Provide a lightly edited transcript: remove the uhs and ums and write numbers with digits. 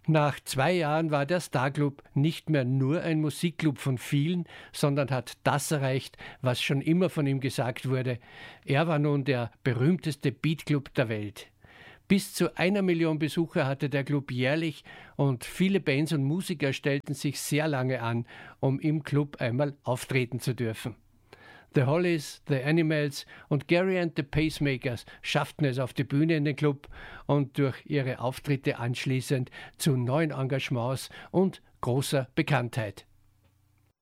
Nach 2 Jahren war der Starclub nicht mehr nur ein Musikclub von vielen, sondern hat das erreicht, was schon immer von ihm gesagt wurde. Er war nun der berühmteste Beatclub der Welt. Bis zu 1 Million Besucher hatte der Club jährlich und viele Bands und Musiker stellten sich sehr lange an, um im Club einmal auftreten zu dürfen. The Hollies, The Animals und Gary and the Pacemakers schafften es auf die Bühne in den Club und durch ihre Auftritte anschließend zu neuen Engagements und großer Bekanntheit.